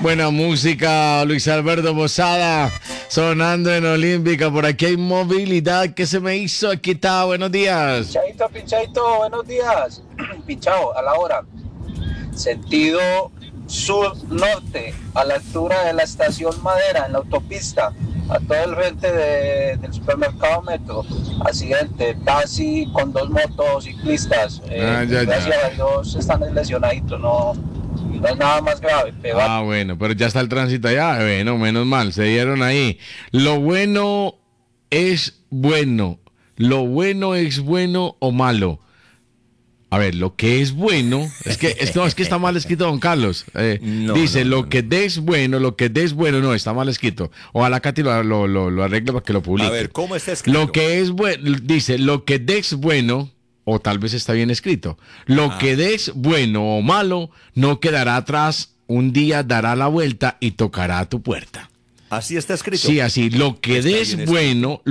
Buena música, Luis Alberto Posada, sonando en Olímpica. Por aquí hay movilidad que se me hizo. Aquí está, buenos días. Pinchadito, buenos días. Pinchado, a la hora. Sentido sur-norte, a la altura de la estación Madera, en la autopista, a todo el frente del supermercado Metro. Accidente, taxi con dos motociclistas. Gracias a Dios están lesionaditos, no es nada más grave. Pero... bueno, pero ya está el tránsito allá. Bueno, menos mal, se dieron ahí. Lo bueno es bueno. Lo bueno es bueno o malo. A ver, lo que es bueno, es que está mal escrito, don Carlos. Dice, lo que des bueno, no, está mal escrito. Ojalá Katy lo arregle para que lo publique. A ver, ¿cómo está escrito? Lo que es bueno, dice, lo que des bueno, o tal vez está bien escrito. Lo que des bueno o malo, no quedará atrás, un día dará la vuelta y tocará a tu puerta. Así está escrito. Sí, así, lo que des bueno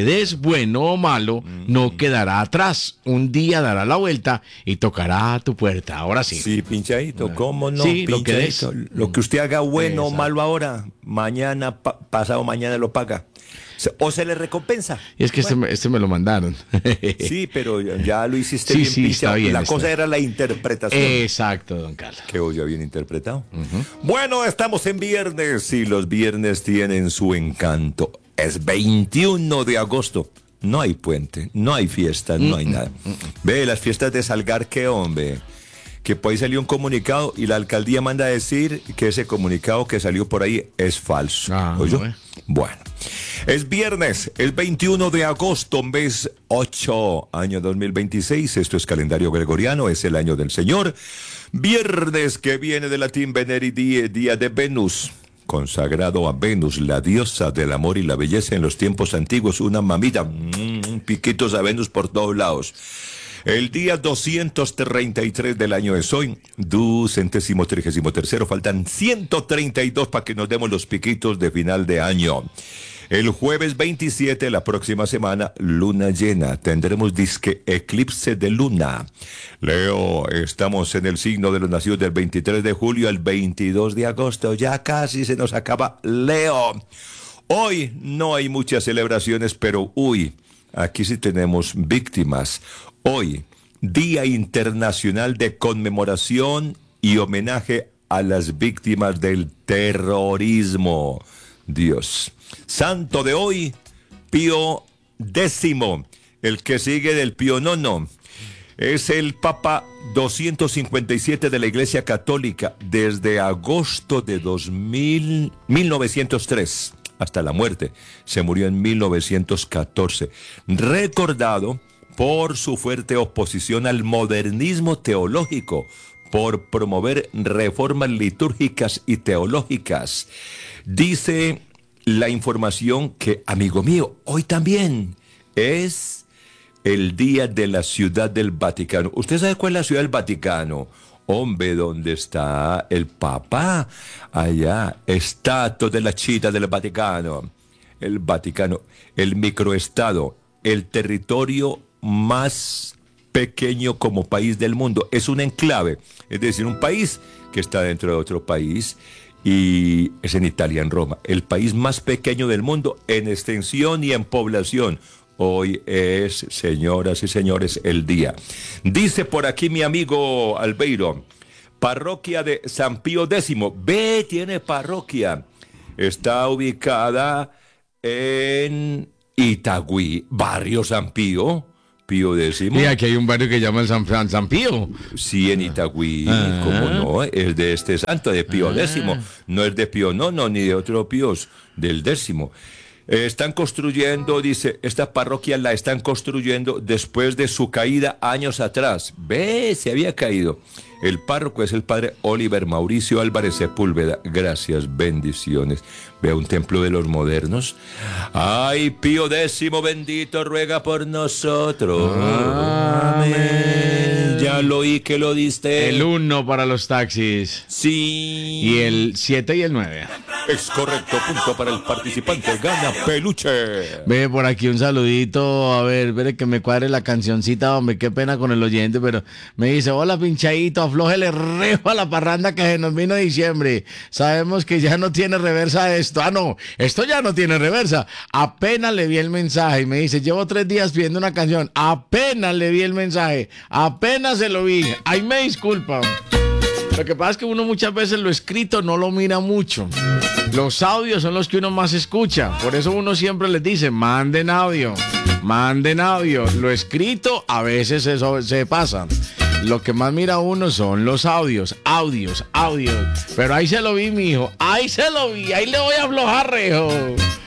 o malo, no quedará atrás. Un día dará la vuelta y tocará a tu puerta. Ahora sí. Sí, pinchadito, ¿cómo no? Sí, pinchadito. Lo que usted haga bueno o malo ahora, mañana, pasado mañana lo paga. O se le recompensa. Y es que este me lo mandaron. Sí, pero ya lo hiciste bien pinchado. Está bien, cosa era la interpretación. Exacto, don Carlos. Que hoy ya bien interpretado. Bueno, estamos en viernes y los viernes tienen su encanto. Es 21 de agosto. No hay puente, no hay fiesta, no hay nada. Ve, las fiestas de Salgar, ¿qué hombre? Que por ahí salió un comunicado y la alcaldía manda a decir que ese comunicado que salió por ahí es falso. ¿Oyó? Bueno, es viernes, el 21 de agosto, mes 8, año 2026. Esto es calendario gregoriano, es el año del Señor. Viernes que viene de latín veneri die, día de Venus, consagrado a Venus, la diosa del amor y la belleza en los tiempos antiguos. Una mamita, piquitos a Venus por todos lados. El día 233 del año es hoy, 233, faltan 132 para que nos demos los piquitos de final de año. El jueves 27, la próxima semana, luna llena, tendremos disque eclipse de luna. Leo, estamos en el signo de los nacidos del 23 de julio al 22 de agosto, ya casi se nos acaba Leo. Hoy no hay muchas celebraciones, pero aquí sí tenemos víctimas. Hoy, Día Internacional de Conmemoración y Homenaje a las Víctimas del Terrorismo. Dios. Santo de hoy, Pío X, el que sigue del Pío IX. Es el Papa 257 de la Iglesia Católica desde agosto de 1903 hasta la muerte. Se murió en 1914. Recordado por su fuerte oposición al modernismo teológico, por promover reformas litúrgicas y teológicas. Dice la información que, amigo mío, hoy también es el día de la Ciudad del Vaticano. ¿Usted sabe cuál es la Ciudad del Vaticano? Hombre, ¿dónde está el Papa? Allá, estatua de la Chita del Vaticano. El Vaticano, el microestado, el territorio más pequeño como país del mundo. Es un enclave, es decir, un país que está dentro de otro país, y es en Italia, en Roma. El país más pequeño del mundo en extensión y en población. Hoy es, señoras y señores, el día. Dice por aquí mi amigo Albeiro, parroquia de San Pío X. Ve, tiene parroquia. Está ubicada en Itagüí, barrio San Pío. Pío X. Y aquí hay un barrio que llama el San Pío. Sí, en Itagüí, ¿cómo no? Es de este santo, de Pío X. No es de Pío IX, ni de otro Píos, del 10. Están construyendo, dice, esta parroquia la están construyendo después de su caída años atrás. Ve, se había caído. El párroco es el padre Oliver Mauricio Álvarez Sepúlveda. Gracias, bendiciones. Ve, un templo de los modernos. Ay, Pío X, bendito, ruega por nosotros. Amén. Ya lo oí que lo diste. El 1 para los taxis. Sí. Y el 7 y el 9. Es correcto, punto para el participante. Gana peluche. Ve por aquí un saludito, a ver, espere que me cuadre la cancioncita, hombre, qué pena con el oyente, pero me dice, hola pinchadito, aflójele rejo a la parranda que se nos vino diciembre. Sabemos que ya no tiene reversa esto. Ah, no, esto ya no tiene reversa. Apenas le vi el mensaje y me dice, llevo 3 días pidiendo una canción. Apenas le vi el mensaje, apenas se lo vi. Ay, me disculpa. Lo que pasa es que uno muchas veces lo escrito no lo mira mucho. Los audios son los que uno más escucha. Por eso uno siempre les dice, manden audio, manden audio. Lo escrito a veces eso se pasa. Lo que más mira uno son los audios. Pero ahí se lo vi, mijo. Ahí se lo vi. Ahí le voy a aflojar, rejo.